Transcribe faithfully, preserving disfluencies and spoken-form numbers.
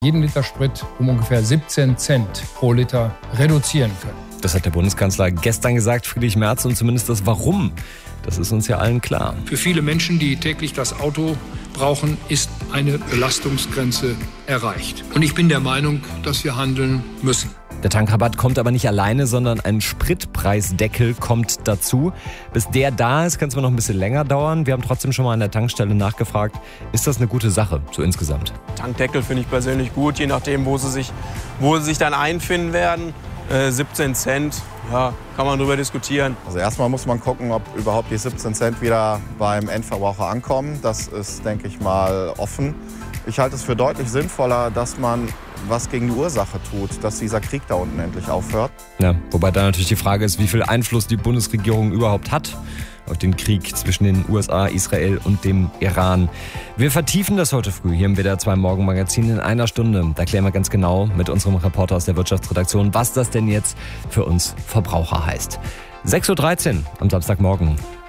jeden Liter Sprit um ungefähr siebzehn Cent pro Liter reduzieren können. Das hat der Bundeskanzler gestern gesagt, Friedrich Merz, und zumindest das Warum, das ist uns ja allen klar. Für viele Menschen, die täglich das Auto brauchen, ist eine Belastungsgrenze erreicht. Und ich bin der Meinung, dass wir handeln müssen. Der Tankrabatt kommt aber nicht alleine, sondern ein Spritpreisdeckel kommt dazu. Bis der da ist, kann es noch ein bisschen länger dauern. Wir haben trotzdem schon mal an der Tankstelle nachgefragt, ist das eine gute Sache, so insgesamt? Tankdeckel finde ich persönlich gut, je nachdem, wo sie sich, wo sie sich dann einfinden werden. Äh, siebzehn Cent, ja, kann man drüber diskutieren. Also erstmal muss man gucken, ob überhaupt die siebzehn Cent wieder beim Endverbraucher ankommen. Das ist, denke ich mal, offen. Ich halte es für deutlich sinnvoller, dass man was gegen die Ursache tut, dass dieser Krieg da unten endlich aufhört. Ja, wobei da natürlich die Frage ist, wie viel Einfluss die Bundesregierung überhaupt hat auf den Krieg zwischen den U S A, Israel und dem Iran. Wir vertiefen das heute früh hier im W D R zwei Morgenmagazin in einer Stunde. Da klären wir ganz genau mit unserem Reporter aus der Wirtschaftsredaktion, was das denn jetzt für uns Verbraucher heißt. sechs Uhr dreizehn am Samstagmorgen.